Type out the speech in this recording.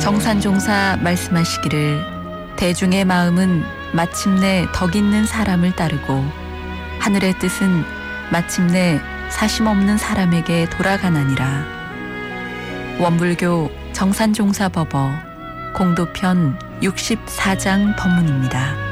정산종사 말씀하시기를 대중의 마음은 마침내 덕 있는 사람을 따르고 하늘의 뜻은 마침내 사심없는 사람에게 돌아가나니라. 원불교 정산종사법어 공도편 64장 법문입니다.